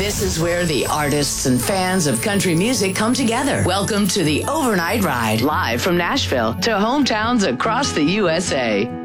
This is where the artists and fans of country music come together. Welcome to the Overnight Ride, live from Nashville to hometowns across the USA.